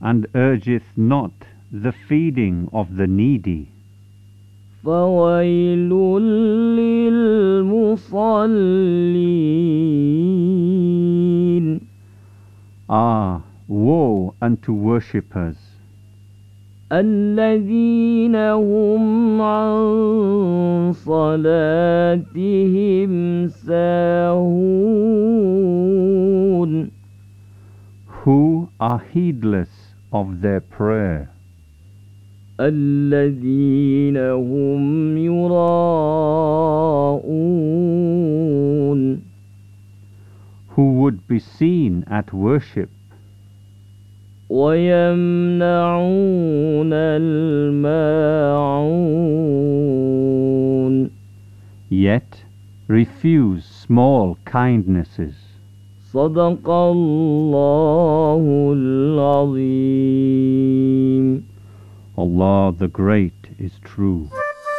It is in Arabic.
and urgeth not the feeding of the needy. فويل للمصلين. Ah, woe unto worshippers, الذين هم عن صلاتهم ساهون. who are heedless of their prayer. الذين هم يراءون. who would be seen at worship, ويمنعون الماعون. yet refuse small kindnesses. صدق الله العظيم. Allah the Great is true.